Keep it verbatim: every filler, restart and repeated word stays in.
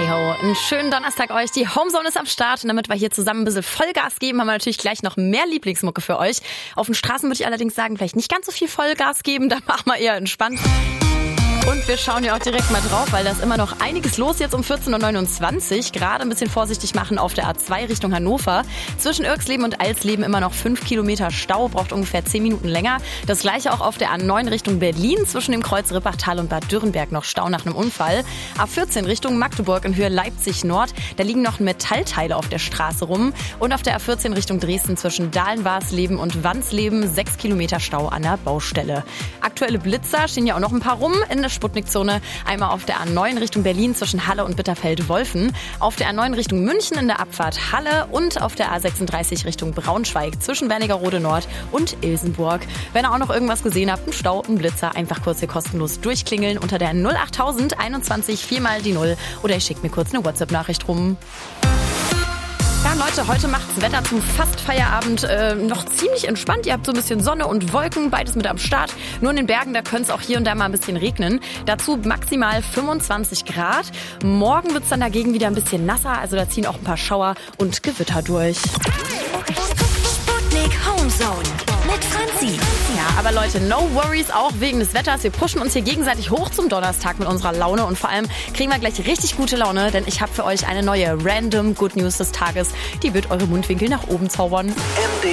Hey ho, einen schönen Donnerstag euch. Die Homezone ist am Start und damit wir hier zusammen ein bisschen Vollgas geben, haben wir natürlich gleich noch mehr Lieblingsmucke für euch. Auf den Straßen würde ich allerdings sagen, vielleicht nicht ganz so viel Vollgas geben, da machen wir eher entspannt. Und wir schauen ja auch direkt mal drauf, weil da ist immer noch einiges los jetzt um vierzehn Uhr neunundzwanzig. Gerade ein bisschen vorsichtig machen auf der A zwei Richtung Hannover. Zwischen Irksleben und Alsleben immer noch fünf Kilometer Stau, braucht ungefähr zehn Minuten länger. Das gleiche auch auf der A neun Richtung Berlin. Zwischen dem Kreuz Rippachtal und Bad Dürrenberg noch Stau nach einem Unfall. A vierzehn Richtung Magdeburg in Höhe Leipzig Nord. Da liegen noch Metallteile auf der Straße rum. Und auf der A vierzehn Richtung Dresden zwischen Dahlen-Warsleben und Wansleben sechs Kilometer Stau an der Baustelle. Aktuelle Blitzer stehen ja auch noch ein paar rum in der Sputnikzone. Einmal auf der A neun Richtung Berlin zwischen Halle und Bitterfeld-Wolfen. Auf der A neun Richtung München in der Abfahrt Halle und auf der A sechsunddreißig Richtung Braunschweig zwischen Wernigerode Nord und Ilsenburg. Wenn ihr auch noch irgendwas gesehen habt, ein Stau, ein Blitzer, einfach kurz hier kostenlos durchklingeln unter der null achttausend einundzwanzig vier mal die null oder ihr schickt mir kurz eine WhatsApp-Nachricht rum. Ja, Leute, heute macht's Wetter zum Fast-Feierabend äh, noch ziemlich entspannt. Ihr habt so ein bisschen Sonne und Wolken, beides mit am Start. Nur in den Bergen, da könnte es auch hier und da mal ein bisschen regnen. Dazu maximal fünfundzwanzig Grad. Morgen wird's dann dagegen wieder ein bisschen nasser, also da ziehen auch ein paar Schauer und Gewitter durch. Sputnik Homezone mit Franzi. Ja, aber Leute, no worries, auch wegen des Wetters. Wir pushen uns hier gegenseitig hoch zum Donnerstag mit unserer Laune und vor allem kriegen wir gleich richtig gute Laune, denn ich habe für euch eine neue Random Good News des Tages. Die wird eure Mundwinkel nach oben zaubern.